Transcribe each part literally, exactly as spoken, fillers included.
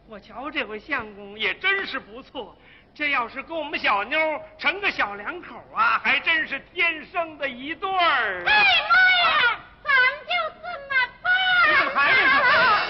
我瞧这回相公也真是不错，这要是跟我们小妞成个小两口啊，还真是天生的一对儿。 哎妈呀，咱们就这么办。 你怎么还没走？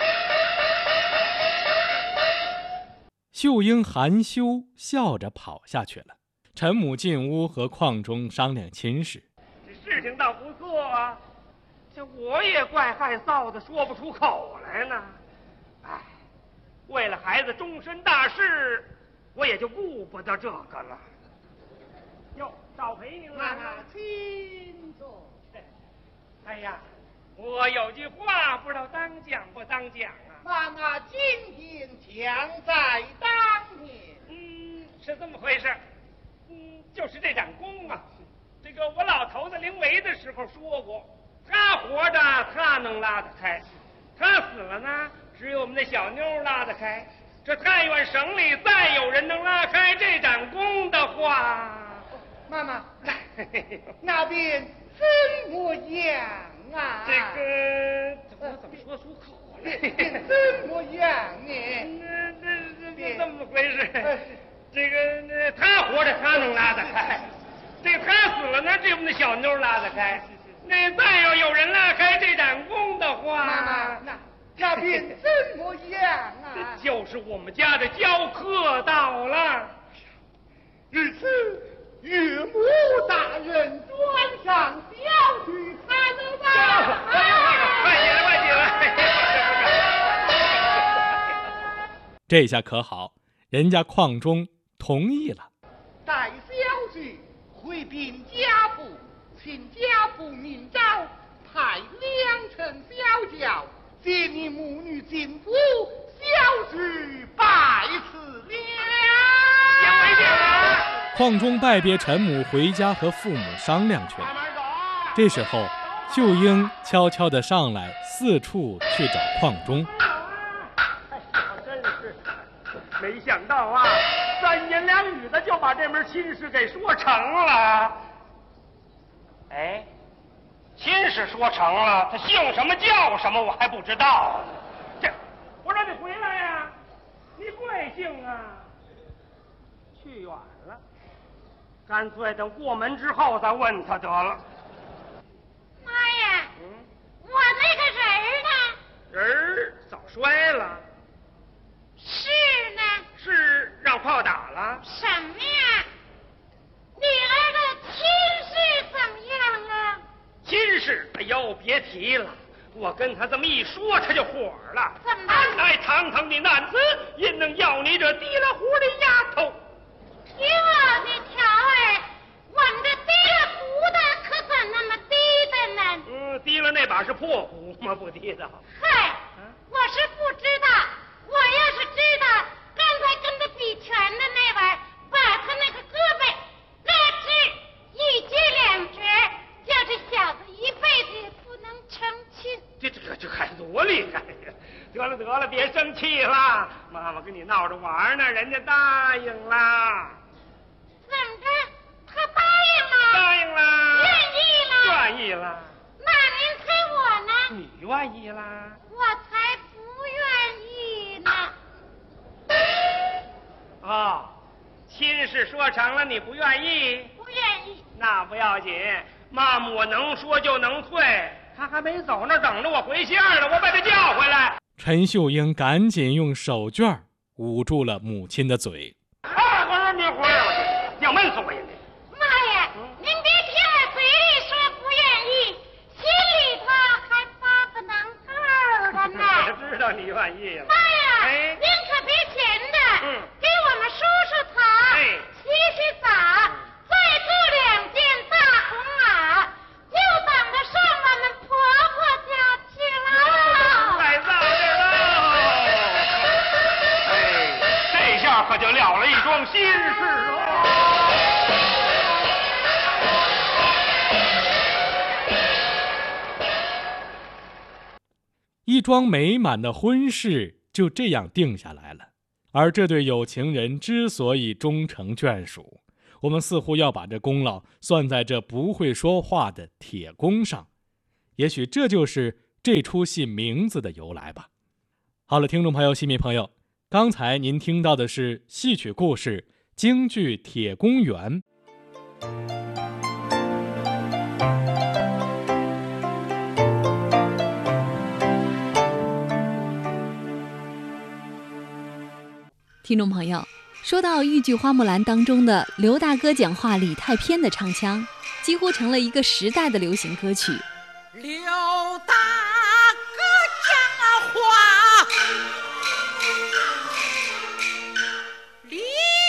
秀英含羞笑着跑下去了。陈母进屋和邝忠商量亲事。 这事情倒不错啊，这我也怪害臊的，说不出口来呢。哎，为了孩子终身大事，我也就顾不得这个了。哟，少陪您了。 妈妈，请坐。 哎呀，我有句话不知道当讲不当讲啊。 妈妈，今天强在当年。 嗯，是这么回事。嗯，就是这展功啊，这个我老头子临危的时候说过，他活着他能拉得开，他死了呢，只有我们那小妞拉得开。这太原省里再有人能拉开这展功的话， 妈妈，那边怎么样啊？ 这个我怎么说出口来？ 怎么样呢？ 这这这这么回事？这个他活着他能拉得开，这个他死了呢，只有我们那小妞拉得开。那再要有人拉开这展功的话， 妈妈，那那边怎么样啊？ 就是我们家的教课到了。 日此岳母大人端上小婿才能吧？ 快起来，快起来！ 这下可好，人家邝忠同意了。 待小婿回禀家父，请家父明诏，派两乘小轿接你母女进府，小婿拜辞了。 先回见了。 邝忠拜别陈母，回家和父母商量去了。这时候，秀英悄悄地上来，四处去找邝忠。 真是没想到啊，三言两语的就把这门亲事给说成了。哎，亲事说成了，他姓什么叫什么我还不知道。这，我让你回来呀，你贵姓啊？去远了，干脆等过门之后再问他得了。 妈呀，嗯，我那个人儿呢？ 人儿早摔了。 是呢？ 是让炮打了。 什么呀？你儿的亲事怎么样啊？ 亲事，哎呦，别提了，我跟他这么一说，他就火了。 怎么？ 哎，堂堂的男子，因能要你这提了壶的丫头。 哟，你瞧儿，我们这提了壶的可怎那么低的呢？ 嗯，提了那把是破壶吗？不提的。 嗨，我是不知道。我要是知道，刚才跟他比拳的那位，把他那个胳膊拉直一截两截，叫这小子一辈子也不能成亲。 这这这还多厉害呀！得了得了，别生气了，妈妈跟你闹着玩呢，人家答应了。 怎么着？他答应了？ 答应了。 愿意了？ 愿意了。 那您猜我呢？ 你愿意啦？ 我才不愿意呢。 哦，亲事说成了，你不愿意？ 不愿意。 那不要紧，妈妈我能说就能退。他还没走那等着我回信了，我把他叫回来。 陈秀英赶紧用手绢捂住了母亲的嘴。 啊，我说你回来，要闷死我呀！ 妈呀，嗯、您别听我嘴里说不愿意，心里头还发个能够的呢。 我知道你愿意了。 妈呀， 哎， 您可别闲的， 嗯， 给我们梳梳头， 哎， 洗洗澡，再做两件大红袄，就等着上我们婆婆家去了。 太早了。哎，这下可就了了一桩心事了。 一桩美满的婚事就这样定下来了。而这对有情人之所以终成眷属，我们似乎要把这功劳算在这不会说话的铁公上。也许这就是这出戏名字的由来吧。好了，听众朋友、戏迷朋友， 刚才您听到的是戏曲故事《京剧铁公园》。 听众朋友，说到豫剧《花木兰》当中的刘大哥讲话李太偏的唱腔，几乎成了一个时代的流行歌曲。 刘大哥讲话，李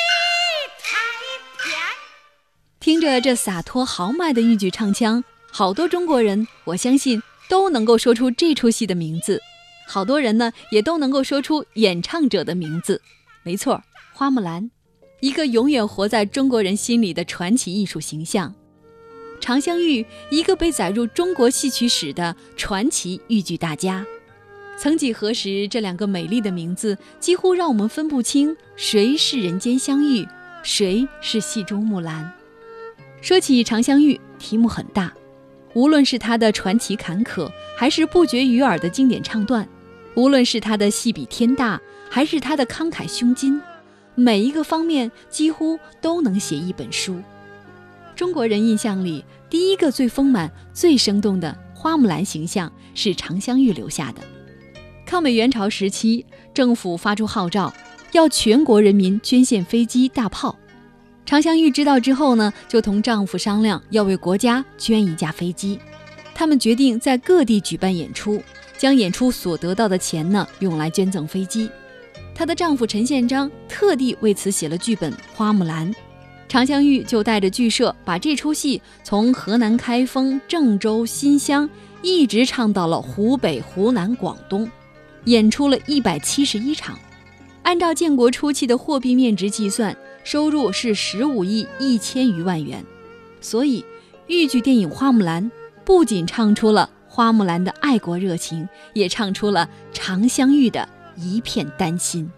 太偏。 听着这洒脱豪迈的豫剧唱腔，好多中国人，我相信都能够说出这出戏的名字。好多人呢，也都能够说出演唱者的名字。没错，花木兰，一个永远活在中国人心里的传奇艺术形象。常香玉，一个被载入中国戏曲史的传奇豫剧大家。曾几何时，这两个美丽的名字几乎让我们分不清谁是人间香玉，谁是戏中木兰。说起常香玉，题目很大，无论是她的传奇坎坷，还是不绝于耳的经典唱段，无论是她的戏比天大，还是她的慷慨胸襟，每一个方面几乎都能写一本书。中国人印象里，第一个最丰满、最生动的花木兰形象是常香玉留下的。抗美援朝时期，政府发出号召，要全国人民捐献飞机、大炮。常香玉知道之后呢，就同丈夫商量要为国家捐一架飞机。他们决定在各地举办演出，将演出所得到的钱呢，用来捐赠飞机。她的丈夫陈宪章特地为此写了剧本《花木兰》。常香玉就带着剧社把这出戏从河南开封、郑州、新乡一直唱到了湖北、湖南、广东，演出了一百七十一场。按照建国初期的货币面值计算，收入是十五亿一千余万元。所以豫剧电影《花木兰》不仅唱出了花木兰的爱国热情，也唱出了常香玉的一片丹心。